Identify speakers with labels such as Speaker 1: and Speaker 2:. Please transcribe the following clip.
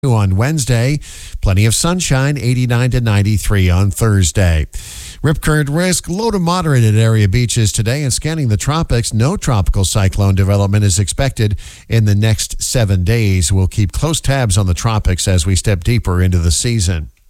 Speaker 1: on Wednesday. Plenty of sunshine, 89 to 93 on Thursday. Rip current risk, low to moderate at area beaches today, and scanning the tropics, no tropical cyclone development is expected in the next 7 days. We'll keep close tabs on the tropics as we step deeper into the season.